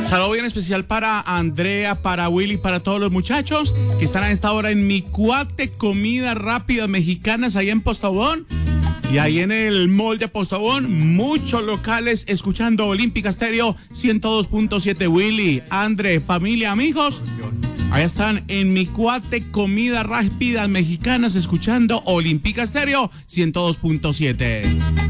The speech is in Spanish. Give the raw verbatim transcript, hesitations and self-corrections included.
Saludo bien especial para Andrea, para Willy, para todos los muchachos que están a esta hora en Mi Cuate, comidas rápidas mexicanas ahí en Postobón. Y ahí en el mall de Postobón, muchos locales escuchando Olímpica Estéreo ciento dos punto siete. Willy, Andre, familia, amigos, ahí están en Mi Cuate, comidas rápidas mexicanas escuchando Olímpica Estéreo ciento dos punto siete.